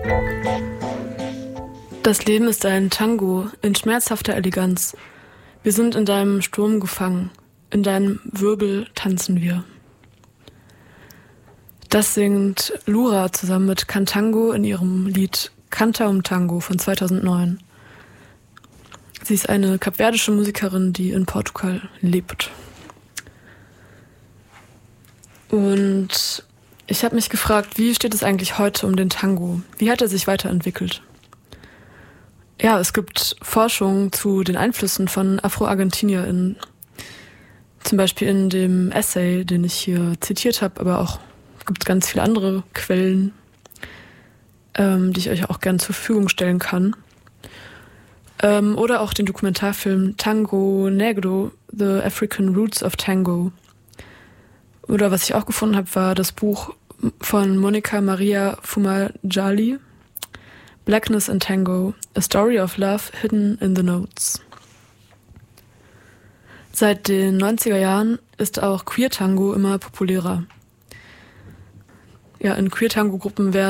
Das Leben ist ein Tango in schmerzhafter Eleganz. Wir sind in deinem Sturm gefangen, in deinem Wirbel tanzen wir. Das singt Lura zusammen mit Cantango in ihrem Lied Canta Tango von 2009. Sie ist eine kapverdische Musikerin, die in Portugal lebt. Und ich habe mich gefragt, wie steht es eigentlich heute um den Tango? Wie hat er sich weiterentwickelt? Ja, es gibt Forschung zu den Einflüssen von Afro-ArgentinierInnen. Zum Beispiel in dem Essay, den ich hier zitiert habe, aber auch gibt es ganz viele andere Quellen, die ich euch auch gerne zur Verfügung stellen kann. Oder auch den Dokumentarfilm Tango Negro, The African Roots of Tango. Oder was ich auch gefunden habe, war das Buch von Monica Maria Fumajali, Blackness in Tango, A Story of Love Hidden in the Notes. Seit den 90er Jahren ist auch Queer-Tango immer populärer. Ja, in Queer-Tango-Gruppen werden